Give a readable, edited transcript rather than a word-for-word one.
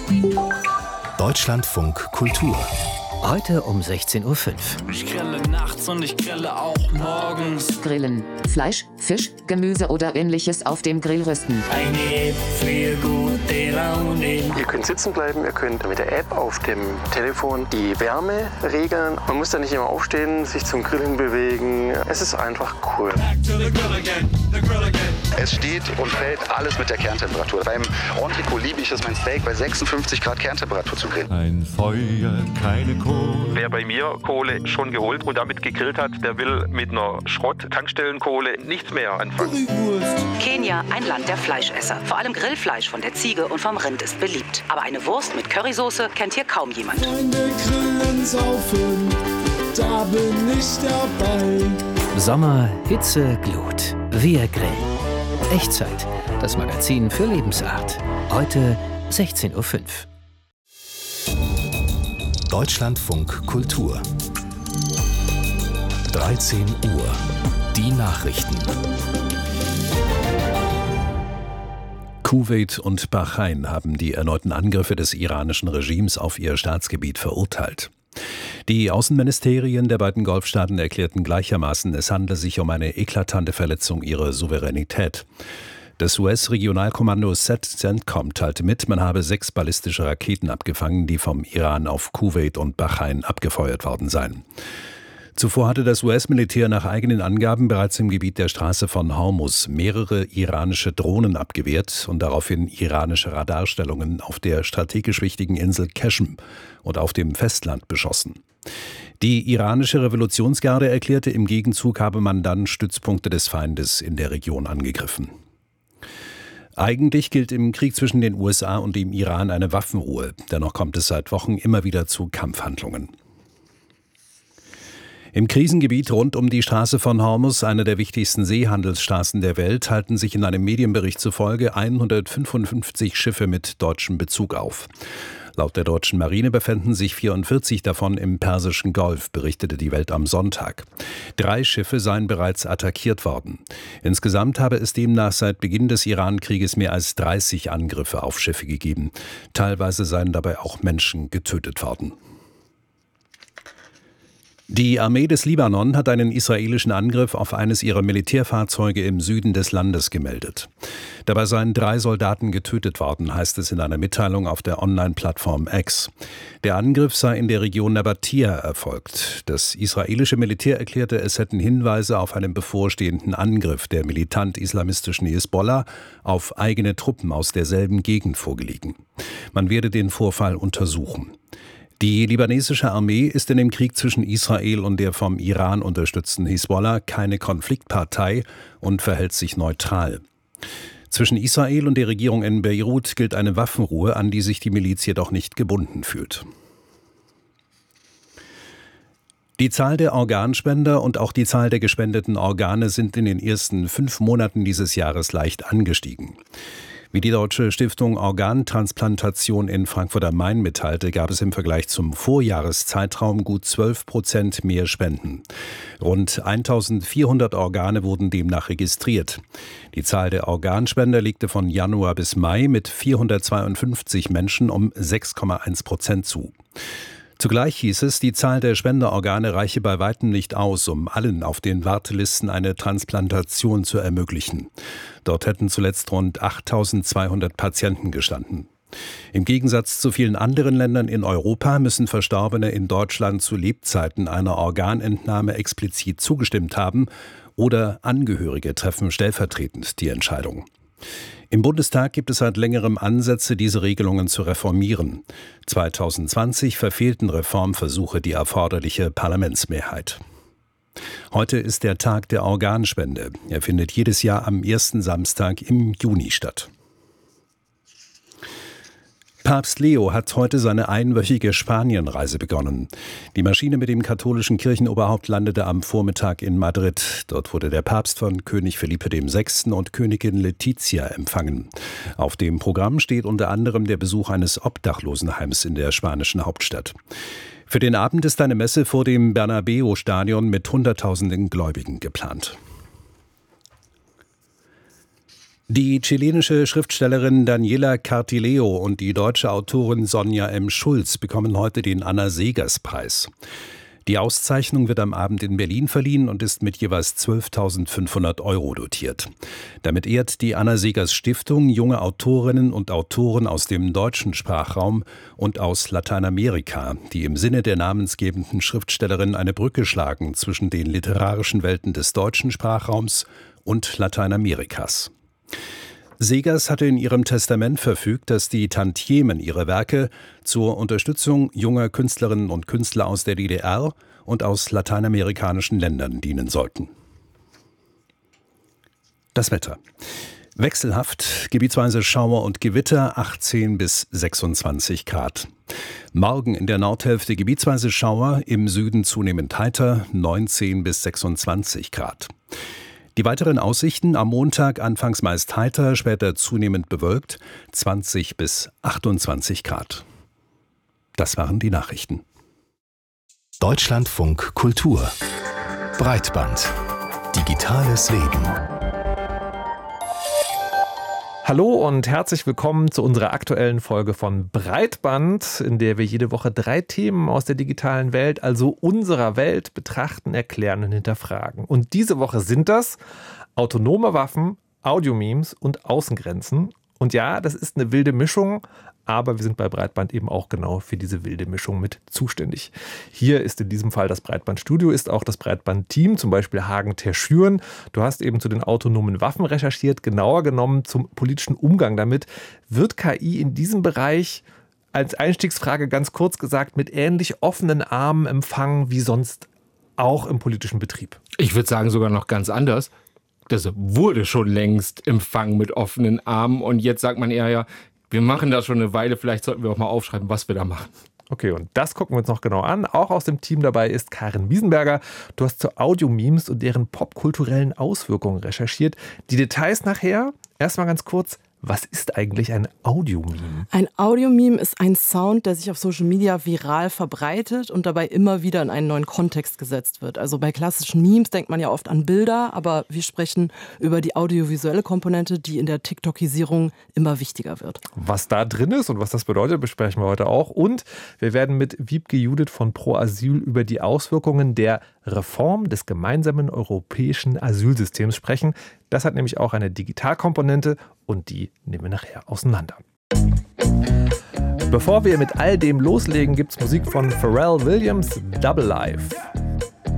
Deutschlandfunk Kultur. Heute um 16.05 Uhr. Ich grille nachts und ich grille auch morgens. Grillen, Fleisch, Fisch, Gemüse oder ähnliches auf dem Grill rösten. Eine App für gute Laune. Ihr könnt sitzen bleiben, ihr könnt mit der App auf dem Telefon die Wärme regeln. Man muss da nicht immer aufstehen, sich zum Grillen bewegen. Es ist einfach cool. Es steht und fällt alles mit der Kerntemperatur. Beim Ordentlico liebe ich es, mein Steak bei 56 Grad Kerntemperatur zu grillen. Ein Feuer, keine Kohle. Wer bei mir Kohle schon geholt und damit gegrillt hat, der will mit einer Schrott-Tankstellenkohle nichts mehr anfangen. Kenia, ein Land der Fleischesser. Vor allem Grillfleisch von der Ziege und vom Rind ist beliebt. Aber eine Wurst mit Currysoße kennt hier kaum jemand. Freunde grillen, saufen, da bin ich dabei. Sommer, Hitze, Glut. Wir grillen. Echtzeit. Das Magazin für Lebensart. Heute 16.05 Uhr. Deutschlandfunk Kultur. 13 Uhr. Die Nachrichten. Kuwait und Bahrain haben die erneuten Angriffe des iranischen Regimes auf ihr Staatsgebiet verurteilt. Die Außenministerien der beiden Golfstaaten erklärten gleichermaßen, es handle sich um eine eklatante Verletzung ihrer Souveränität. Das US-Regionalkommando CENTCOM teilte mit, man habe 6 ballistische Raketen abgefangen, die vom Iran auf Kuwait und Bahrain abgefeuert worden seien. Zuvor hatte das US-Militär nach eigenen Angaben bereits im Gebiet der Straße von Hormuz mehrere iranische Drohnen abgewehrt und daraufhin iranische Radarstellungen auf der strategisch wichtigen Insel Qeshm und auf dem Festland beschossen. Die iranische Revolutionsgarde erklärte, im Gegenzug habe man dann Stützpunkte des Feindes in der Region angegriffen. Eigentlich gilt im Krieg zwischen den USA und dem Iran eine Waffenruhe. Dennoch kommt es seit Wochen immer wieder zu Kampfhandlungen. Im Krisengebiet rund um die Straße von Hormuz, einer der wichtigsten Seehandelsstraßen der Welt, halten sich in einem Medienbericht zufolge 155 Schiffe mit deutschem Bezug auf. Laut der deutschen Marine befänden sich 44 davon im Persischen Golf, berichtete die Welt am Sonntag. 3 Schiffe seien bereits attackiert worden. Insgesamt habe es demnach seit Beginn des Iran-Krieges mehr als 30 Angriffe auf Schiffe gegeben. Teilweise seien dabei auch Menschen getötet worden. Die Armee des Libanon hat einen israelischen Angriff auf eines ihrer Militärfahrzeuge im Süden des Landes gemeldet. Dabei seien 3 Soldaten getötet worden, heißt es in einer Mitteilung auf der Online-Plattform X. Der Angriff sei in der Region Nabatia erfolgt. Das israelische Militär erklärte, es hätten Hinweise auf einen bevorstehenden Angriff der militant-islamistischen Hisbollah auf eigene Truppen aus derselben Gegend vorgelegen. Man werde den Vorfall untersuchen. Die libanesische Armee ist in dem Krieg zwischen Israel und der vom Iran unterstützten Hisbollah keine Konfliktpartei und verhält sich neutral. Zwischen Israel und der Regierung in Beirut gilt eine Waffenruhe, an die sich die Miliz jedoch nicht gebunden fühlt. Die Zahl der Organspender und auch die Zahl der gespendeten Organe sind in den ersten 5 Monaten dieses Jahres leicht angestiegen. Wie die Deutsche Stiftung Organtransplantation in Frankfurt am Main mitteilte, gab es im Vergleich zum Vorjahreszeitraum gut 12% mehr Spenden. Rund 1400 Organe wurden demnach registriert. Die Zahl der Organspender legte von Januar bis Mai mit 452 Menschen um 6,1% zu. Zugleich hieß es, die Zahl der Spenderorgane reiche bei weitem nicht aus, um allen auf den Wartelisten eine Transplantation zu ermöglichen. Dort hätten zuletzt rund 8.200 Patienten gestanden. Im Gegensatz zu vielen anderen Ländern in Europa müssen Verstorbene in Deutschland zu Lebzeiten einer Organentnahme explizit zugestimmt haben oder Angehörige treffen stellvertretend die Entscheidung. Im Bundestag gibt es seit längerem Ansätze, diese Regelungen zu reformieren. 2020 verfehlten Reformversuche die erforderliche Parlamentsmehrheit. Heute ist der Tag der Organspende. Er findet jedes Jahr am ersten Samstag im Juni statt. Papst Leo hat heute seine einwöchige Spanienreise begonnen. Die Maschine mit dem katholischen Kirchenoberhaupt landete am Vormittag in Madrid. Dort wurde der Papst von König Felipe VI. Und Königin Letizia empfangen. Auf dem Programm steht unter anderem der Besuch eines Obdachlosenheims in der spanischen Hauptstadt. Für den Abend ist eine Messe vor dem Bernabeu-Stadion mit Hunderttausenden Gläubigen geplant. Die chilenische Schriftstellerin Daniela Cartileo und die deutsche Autorin Sonja M. Schulz bekommen heute den Anna-Seghers-Preis. Die Auszeichnung wird am Abend in Berlin verliehen und ist mit jeweils 12.500 € dotiert. Damit ehrt die Anna-Seghers-Stiftung junge Autorinnen und Autoren aus dem deutschen Sprachraum und aus Lateinamerika, die im Sinne der namensgebenden Schriftstellerin eine Brücke schlagen zwischen den literarischen Welten des deutschen Sprachraums und Lateinamerikas. Seghers hatte in ihrem Testament verfügt, dass die Tantiemen ihrer Werke zur Unterstützung junger Künstlerinnen und Künstler aus der DDR und aus lateinamerikanischen Ländern dienen sollten. Das Wetter. Wechselhaft, gebietsweise Schauer und Gewitter, 18 bis 26 Grad. Morgen in der Nordhälfte gebietsweise Schauer, im Süden zunehmend heiter, 19 bis 26 Grad. Die weiteren Aussichten: am Montag anfangs meist heiter, später zunehmend bewölkt, 20 bis 28 Grad. Das waren die Nachrichten. Deutschlandfunk Kultur. Breitband. Digitales Leben. Hallo und herzlich willkommen zu unserer aktuellen Folge von Breitband, in der wir jede Woche 3 Themen aus der digitalen Welt, also unserer Welt, betrachten, erklären und hinterfragen. Und diese Woche sind das autonome Waffen, Audiomemes und Außengrenzen. Und ja, das ist eine wilde Mischung, aber wir sind bei Breitband eben auch genau für diese wilde Mischung mit zuständig. Hier ist in diesem Fall das Breitbandstudio, ist auch das Breitband-Team, zum Beispiel Hagen Terschüren. Du hast eben zu den autonomen Waffen recherchiert, genauer genommen zum politischen Umgang damit. Wird KI in diesem Bereich als Einstiegsfrage ganz kurz gesagt mit ähnlich offenen Armen empfangen wie sonst auch im politischen Betrieb? Ich würde sagen sogar noch ganz anders. Das wurde schon längst empfangen mit offenen Armen und jetzt sagt man eher, ja, wir machen das schon eine Weile, vielleicht sollten wir auch mal aufschreiben, was wir da machen. Okay, und das gucken wir uns noch genau an. Auch aus dem Team dabei ist Karin Wiesenberger. Du hast zu Audiomemes und deren popkulturellen Auswirkungen recherchiert. Die Details nachher. Erstmal ganz kurz. Was ist eigentlich ein Audiomeme? Ein Audiomeme ist ein Sound, der sich auf Social Media viral verbreitet und dabei immer wieder in einen neuen Kontext gesetzt wird. Also bei klassischen Memes denkt man ja oft an Bilder, aber wir sprechen über die audiovisuelle Komponente, die in der TikTokisierung immer wichtiger wird. Was da drin ist und was das bedeutet, besprechen wir heute auch. Und wir werden mit Wiebke Judith von Pro Asyl über die Auswirkungen der Reform des gemeinsamen europäischen Asylsystems sprechen. Das hat nämlich auch eine Digitalkomponente und die nehmen wir nachher auseinander. Bevor wir mit all dem loslegen, gibt es Musik von Pharrell Williams, Double Life.